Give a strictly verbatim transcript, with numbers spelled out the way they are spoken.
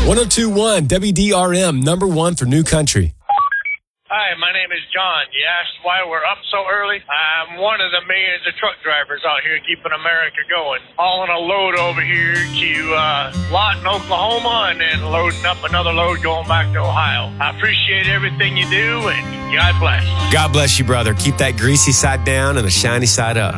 one oh two point one W D R M, number one for New Country. Hi, my name is John. You asked why we're up so early? I'm one of the millions of truck drivers out here keeping America going. Hauling a load over here to uh, Lawton, Oklahoma, and then loading up another load going back to Ohio. I appreciate everything you do, and God bless. God bless you, brother. Keep that greasy side down and the shiny side up.